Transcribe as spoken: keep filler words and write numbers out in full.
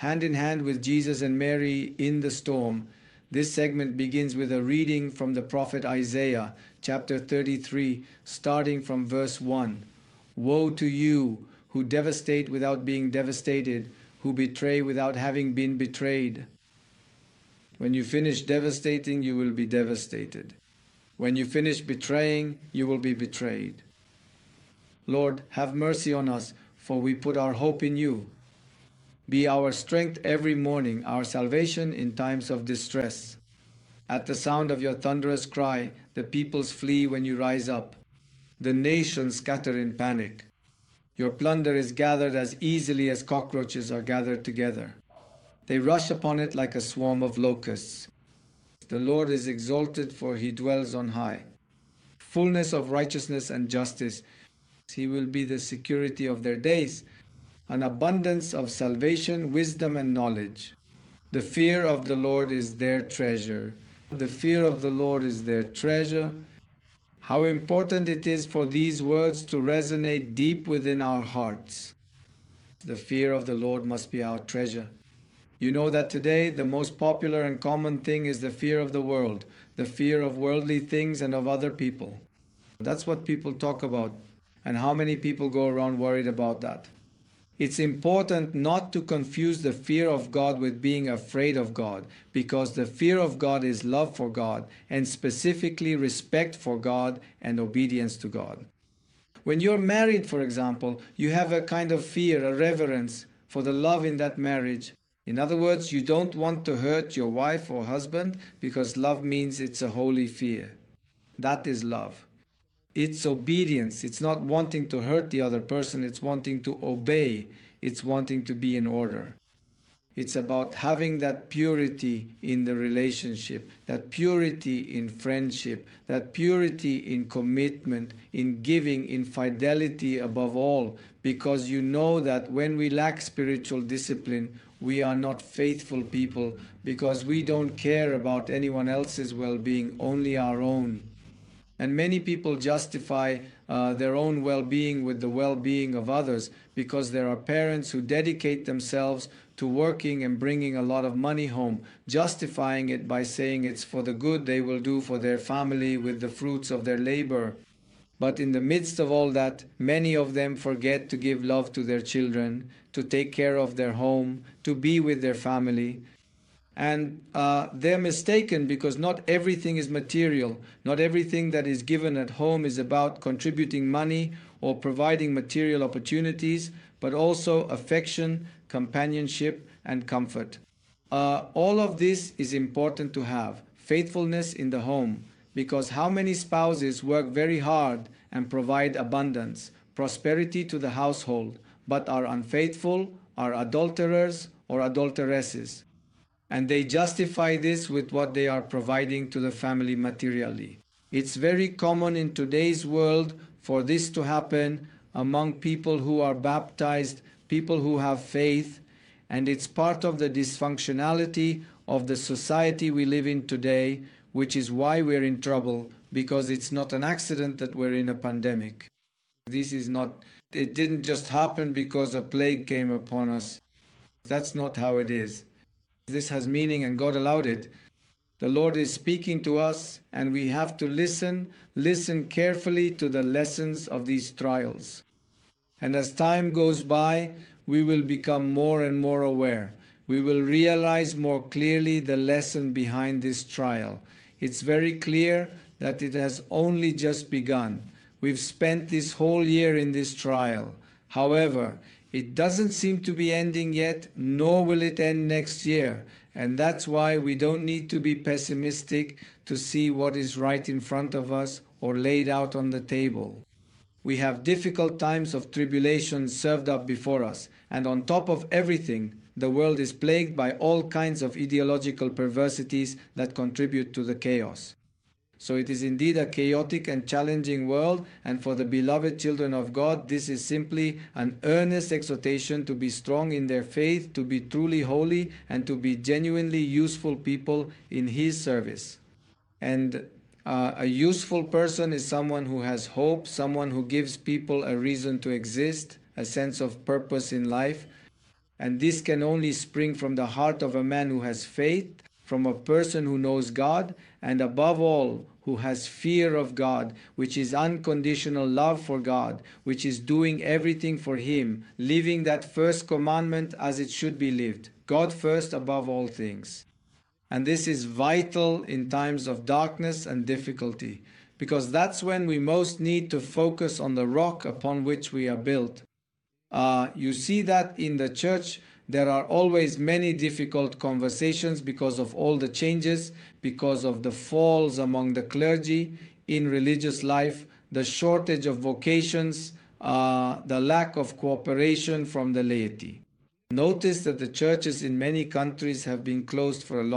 hand in hand with Jesus and Mary in the storm. This segment begins with a reading from the prophet Isaiah, chapter thirty-three, starting from verse one. Woe to you who devastate without being devastated, who betray without having been betrayed. When you finish devastating, you will be devastated. When you finish betraying, you will be betrayed. Lord, have mercy on us, for we put our hope in you. Be our strength every morning, our salvation in times of distress. At the sound of your thunderous cry, the peoples flee when you rise up. The nations scatter in panic. Your plunder is gathered as easily as cockroaches are gathered together. They rush upon it like a swarm of locusts. The Lord is exalted, for he dwells on high. Fullness of righteousness and justice. He will be the security of their days, an abundance of salvation, wisdom, and knowledge. The fear of the Lord is their treasure. The fear of the Lord is their treasure. How important it is for these words to resonate deep within our hearts. The fear of the Lord must be our treasure. You know that today the most popular and common thing is the fear of the world, the fear of worldly things and of other people. That's what people talk about. And how many people go around worried about that? It's important not to confuse the fear of God with being afraid of God, because the fear of God is love for God, and specifically respect for God and obedience to God. When you're married, for example, you have a kind of fear, a reverence for the love in that marriage. In other words, you don't want to hurt your wife or husband, because love means it's a holy fear. That is love. It's obedience. It's not wanting to hurt the other person. It's wanting to obey. It's wanting to be in order. It's about having that purity in the relationship, that purity in friendship, that purity in commitment, in giving, in fidelity above all, because you know that when we lack spiritual discipline, we are not faithful people, because we don't care about anyone else's well-being, only our own. And many people justify uh, their own well-being with the well-being of others, because there are parents who dedicate themselves to working and bringing a lot of money home, justifying it by saying it's for the good they will do for their family with the fruits of their labor. But in the midst of all that, many of them forget to give love to their children, to take care of their home, to be with their family. And uh, they're mistaken, because not everything is material. Not everything that is given at home is about contributing money or providing material opportunities, but also affection, companionship, and comfort. Uh, all of this is important to have. Faithfulness in the home, because how many spouses work very hard and provide abundance, prosperity to the household, but are unfaithful, are adulterers or adulteresses? And they justify this with what they are providing to the family materially. It's very common in today's world for this to happen among people who are baptized, people who have faith, and it's part of the dysfunctionality of the society we live in today, which is why we're in trouble, because it's not an accident that we're in a pandemic. This is not, it didn't just happen because a plague came upon us. That's not how it is. This has meaning, and God allowed it. The Lord is speaking to us, and we have to listen, listen carefully to the lessons of these trials. And as time goes by, we will become more and more aware. We will realize more clearly the lesson behind this trial. It's very clear that it has only just begun. We've spent this whole year in this trial. However, it doesn't seem to be ending yet, nor will it end next year. And that's why we don't need to be pessimistic to see what is right in front of us or laid out on the table. We have difficult times of tribulation served up before us. And on top of everything, the world is plagued by all kinds of ideological perversities that contribute to the chaos. So it is indeed a chaotic and challenging world, and for the beloved children of God, this is simply an earnest exhortation to be strong in their faith, to be truly holy, and to be genuinely useful people in His service. And uh, a useful person is someone who has hope, someone who gives people a reason to exist, a sense of purpose in life. And this can only spring from the heart of a man who has faith, from a person who knows God, and above all, who has fear of God, which is unconditional love for God, which is doing everything for Him, living that first commandment as it should be lived. God first above all things. And this is vital in times of darkness and difficulty, because that's when we most need to focus on the rock upon which we are built. Uh, you see that in the church, there are always many difficult conversations because of all the changes, because of the falls among the clergy in religious life, the shortage of vocations, uh, the lack of cooperation from the laity. Notice that the churches in many countries have been closed for a long